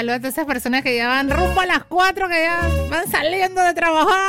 saludo a todas esas personas que ya van rumbo a las 4, que ya van saliendo de trabajar.